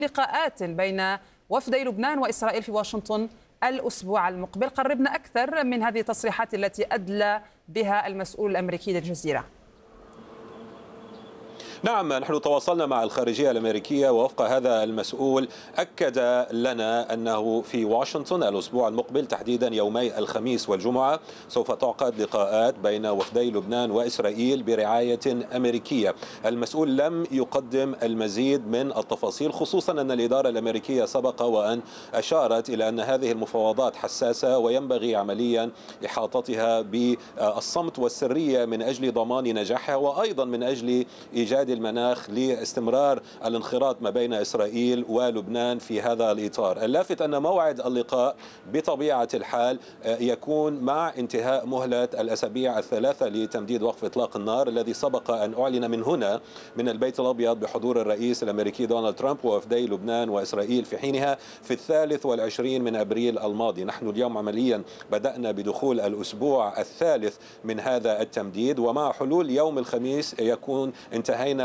لقاءات بين وفدي لبنان وإسرائيل في واشنطن الأسبوع المقبل. قربنا أكثر من هذه التصريحات التي أدلى بها المسؤول الأمريكي للجزيرة. نعم، نحن تواصلنا مع الخارجية الأمريكية، ووفق هذا المسؤول أكد لنا أنه في واشنطن الأسبوع المقبل تحديدا يومي الخميس والجمعة سوف تعقد لقاءات بين وفدي لبنان وإسرائيل برعاية أمريكية. المسؤول لم يقدم المزيد من التفاصيل، خصوصا أن الإدارة الأمريكية سبق وأن أشارت إلى أن هذه المفاوضات حساسة وينبغي عمليا إحاطتها بالصمت والسرية من أجل ضمان نجاحها، وأيضا من أجل إيجاد المناخ لاستمرار الانخراط ما بين إسرائيل ولبنان في هذا الإطار. اللافت أن موعد اللقاء بطبيعة الحال يكون مع انتهاء مهلة الأسابيع الثلاثة لتمديد وقف إطلاق النار الذي سبق أن أعلن من هنا من البيت الأبيض بحضور الرئيس الأمريكي دونالد ترامب ووفدي لبنان وإسرائيل في حينها في 23 من أبريل الماضي. نحن اليوم عمليا بدأنا بدخول الأسبوع الثالث من هذا التمديد، ومع حلول يوم الخميس يكون انتهينا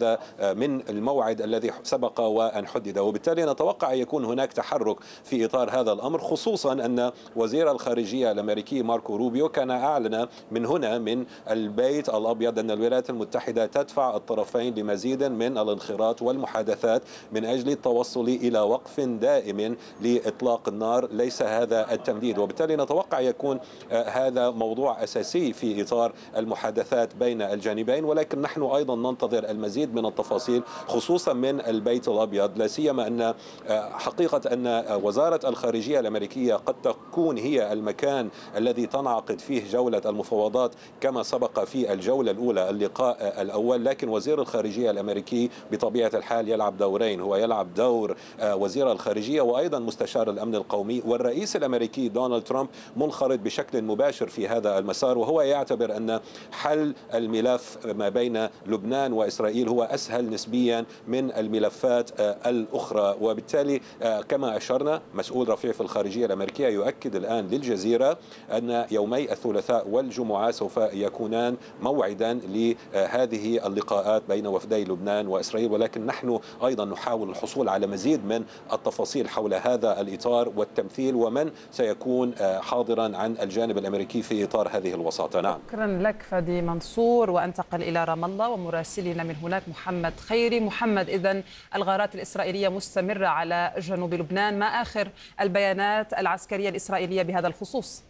من الموعد الذي سبق وأن حدد، وبالتالي نتوقع يكون هناك تحرك في إطار هذا الأمر، خصوصا أن وزير الخارجية الأمريكي ماركو روبيو كان أعلن من هنا من البيت الأبيض أن الولايات المتحدة تدفع الطرفين لمزيد من الانخراط والمحادثات من أجل التوصل إلى وقف دائم لإطلاق النار، ليس هذا التمديد. وبالتالي نتوقع يكون هذا موضوع أساسي في إطار المحادثات بين الجانبين، ولكن نحن أيضا ننتظر المزيد من التفاصيل خصوصا من البيت الأبيض، لا سيما أن حقيقة أن وزارة الخارجية الأمريكية قد تكون هي المكان الذي تنعقد فيه جولة المفاوضات كما سبق في الجولة الأولى اللقاء الأول، لكن وزير الخارجية الأمريكي بطبيعة الحال يلعب دورين، هو يلعب دور وزير الخارجية وأيضا مستشار الأمن القومي، والرئيس الأمريكي دونالد ترامب منخرط بشكل مباشر في هذا المسار، وهو يعتبر أن حل الملف ما بين لبنان وإسرائيل هو أسهل نسبيا من الملفات الأخرى. وبالتالي كما أشرنا مسؤول رفيع في الخارجية الأمريكية يؤكد الآن للجزيرة أن يومي الثلاثاء والجمعة سوف يكونان موعدا لهذه اللقاءات بين وفدي لبنان وإسرائيل، ولكن نحن أيضا نحاول الحصول على مزيد من التفاصيل حول هذا الإطار والتمثيل ومن سيكون حاضرا عن الجانب الأمريكي في إطار هذه الوساطة. نعم، شكرا لك فادي منصور، وأنتقل إلى رام الله ومراسلنا من هناك محمد خيري. محمد، إذن الغارات الإسرائيلية مستمرة على جنوب لبنان، ما آخر البيانات العسكرية الإسرائيلية بهذا الخصوص؟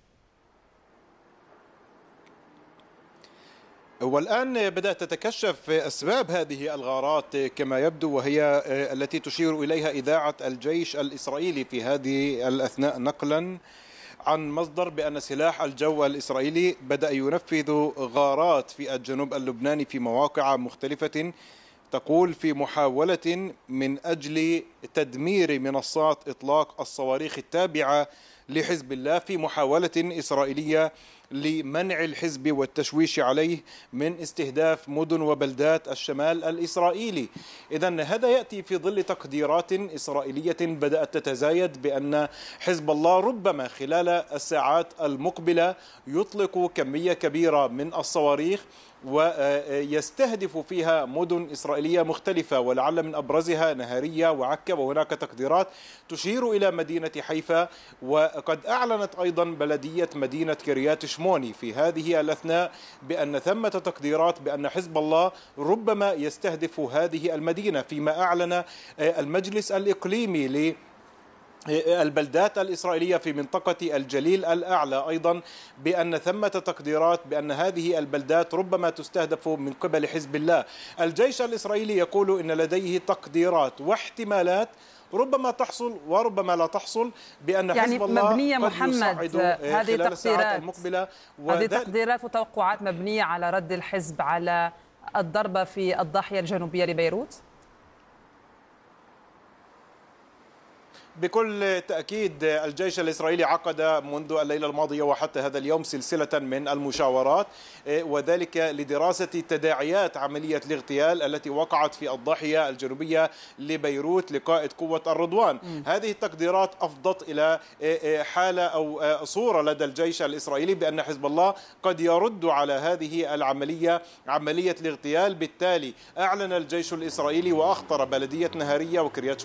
والآن بدأت تتكشف أسباب هذه الغارات كما يبدو، وهي التي تشير إليها إذاعة الجيش الإسرائيلي في هذه الأثناء نقلا عن مصدر بأن سلاح الجو الإسرائيلي بدأ ينفذ غارات في الجنوب اللبناني في مواقع مختلفة، تقول في محاولة من أجل تدمير منصات إطلاق الصواريخ التابعة لحزب الله، في محاولة إسرائيلية لمنع الحزب والتشويش عليه من استهداف مدن وبلدات الشمال الإسرائيلي. إذن هذا يأتي في ظل تقديرات إسرائيلية بدأت تتزايد بأن حزب الله ربما خلال الساعات المقبلة يطلق كمية كبيرة من الصواريخ ويستهدف فيها مدن إسرائيلية مختلفة، ولعل من أبرزها نهارية وعكا، وهناك تقديرات تشير إلى مدينة حيفا، وقد أعلنت أيضا بلدية مدينة كريات شموني في هذه الأثناء بأن ثمة تقديرات بأن حزب الله ربما يستهدف هذه المدينة، فيما أعلن المجلس الإقليمي البلدات الإسرائيلية في منطقة الجليل الأعلى أيضا بأن ثمة تقديرات بأن هذه البلدات ربما تستهدف من قبل حزب الله. الجيش الإسرائيلي يقول إن لديه تقديرات واحتمالات ربما تحصل وربما لا تحصل، بأن حزب الله مبنية قد يصعد هذه الساعات المقبلة. هذه تقديرات وتوقعات مبنية على رد الحزب على الضربة في الضاحية الجنوبية لبيروت؟ بكل تأكيد الجيش الإسرائيلي عقد منذ الليلة الماضية وحتى هذا اليوم سلسلة من المشاورات، وذلك لدراسة تداعيات عملية الاغتيال التي وقعت في الضاحية الجنوبية لبيروت لقائد قوة الرضوان. هذه التقديرات أفضت إلى حالة أو صورة لدى الجيش الإسرائيلي بأن حزب الله قد يرد على هذه العملية، عملية الاغتيال. بالتالي أعلن الجيش الإسرائيلي وأخطر بلدية نهارية وكريات